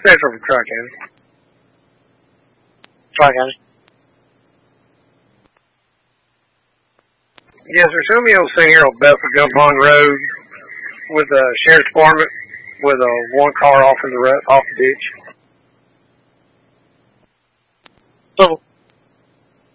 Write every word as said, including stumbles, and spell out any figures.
Central from Tri-County. Tri-County. Yes, sir. Show me on scene here on Bedford Gun Pond Road with a sheriff's department with a one car off in the off the ditch. So